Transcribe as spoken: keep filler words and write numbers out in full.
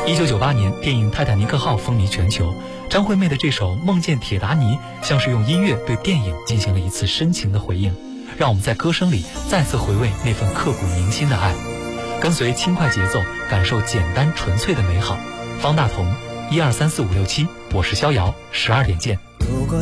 一九九八年，电影《泰坦尼克号》风靡全球，张惠妹的这首《梦见铁达尼》像是用音乐对电影进行了一次深情的回应，让我们在歌声里再次回味那份刻骨铭心的爱，跟随轻快节奏，感受简单纯粹的美好。方大同，一二三四五六七，我是逍遥，十二点见。